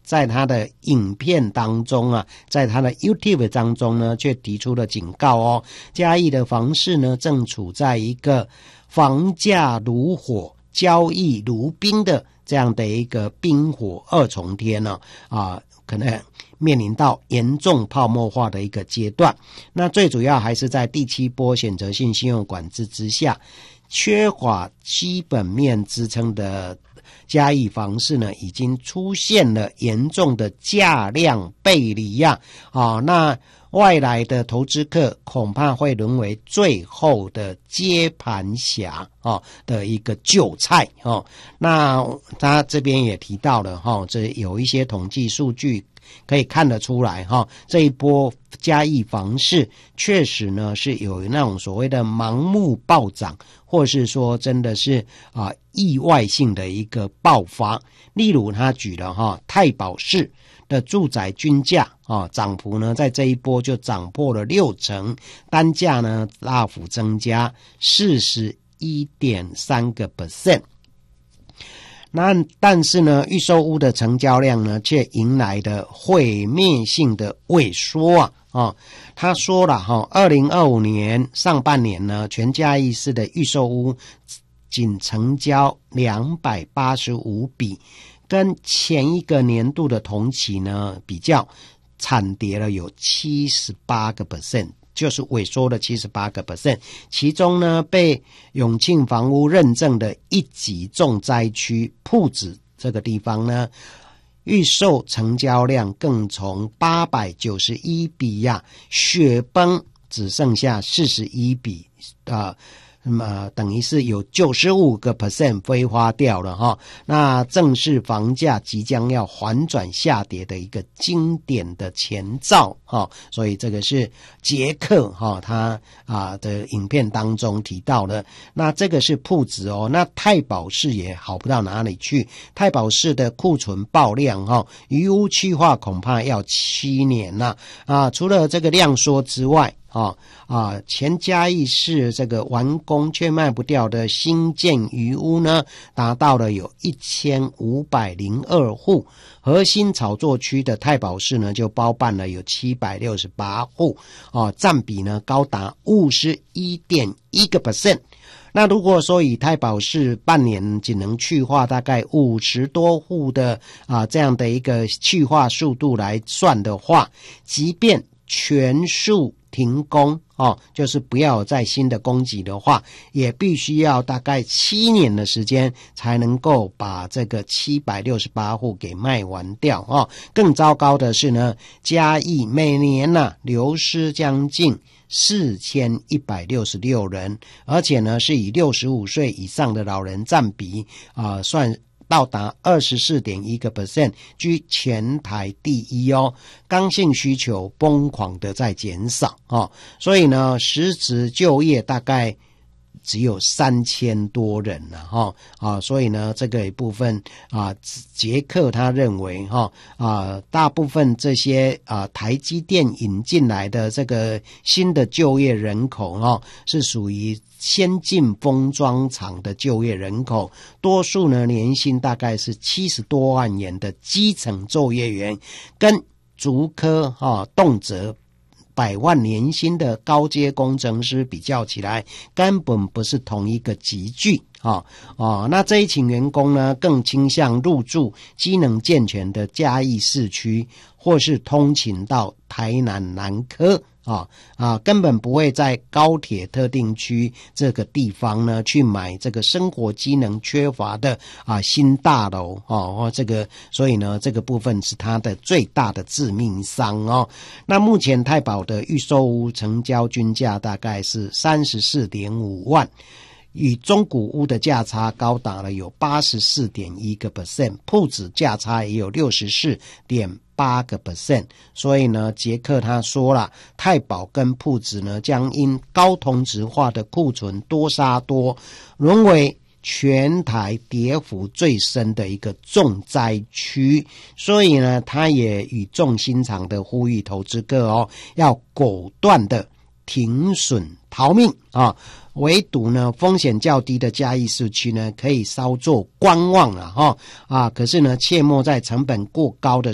在他的影片当中啊，在他的 YouTube 当中呢，却提出了警告哦，嘉义的房市呢，正处在一个房价如火、交易如冰的这样的一个冰火二重天呢，可能面临到严重泡沫化的一个阶段。那最主要还是在第7波选择性信用管制之下，缺乏基本面支撑的嘉义房市呢，已经出现了严重的价量背离那外来的投资客恐怕会沦为最后的接盘侠的一个韭菜那他这边也提到了这有一些统计数据可以看得出来这一波嘉义房市确实呢是有那种所谓的盲目暴涨，或是说真的是意外性的一个爆发。例如他举了太保市的住宅均价涨幅呢，在这一波就涨破了60%，单价呢大幅增加 41.3%。那但是呢，预售屋的成交量呢，却迎来了毁灭性的萎缩他说了2025年上半年呢，全嘉义市的预售屋仅成交285笔，跟前一个年度的同期呢比较，惨跌了有 78%， 就是萎缩了 78%。 其中呢，被永庆房屋认证的一级重灾区朴子这个地方呢，预售成交量更从891笔雪崩，只剩下41笔等于是有 95% 挥发掉了那正是房价即将要反转下跌的一个经典的前兆所以这个是杰克他的影片当中提到的。那这个是朴子那太保市也好不到哪里去，太保市的库存爆量余屋去化恐怕要7年了除了这个量缩之外前嘉义市这个完工却卖不掉的新建余屋呢，达到了有1502户，核心炒作区的太保市呢，就包办了有768户占比呢高达 51.1%。那如果说以太保市半年仅能去化大概50多户的这样的一个去化速度来算的话，即便全数停工就是不要再新的供给的话，也必须要大概7年的时间才能够把这个768户给卖完掉更糟糕的是呢，嘉义每年流失将近4166人，而且呢是以65岁以上的老人占比算到达 24.1%， 居全台第一刚性需求疯狂的在减少所以呢，实质就业大概只有3000多人了所以呢，这个一部分杰克他认为大部分这些台积电引进来的这个新的就业人口是属于先进封装厂的就业人口，多数呢年薪大概是70多万元的基层作业员，跟竹科动辄100万年薪的高阶工程师比较起来，根本不是同一个级距那这一群员工呢，更倾向入住机能健全的嘉义市区，或是通勤到台南南科根本不会在高铁特定区这个地方呢去买这个生活机能缺乏的新大楼这个，所以呢这个部分是它的最大的致命伤那目前太保的预售屋成交均价大概是 34.5 万，与中古屋的价差高达了有 84.1%， 朴子价差也有 64.8%， 所以呢杰克他说了，太保跟朴子呢将因高同质化的库存多杀多，沦为全台跌幅最深的一个重灾区。所以呢他也语重心长的呼吁投资客要果断的停损逃命唯独呢风险较低的嘉义市区呢可以稍作观望可是呢切莫在成本过高的